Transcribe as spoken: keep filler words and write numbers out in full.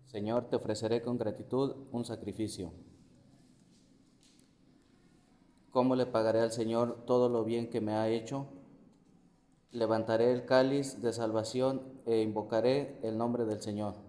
Señor, te ofreceré con gratitud un sacrificio. ¿Cómo le pagaré al Señor todo lo bien que me ha hecho? Levantaré el cáliz de salvación e invocaré el nombre del Señor.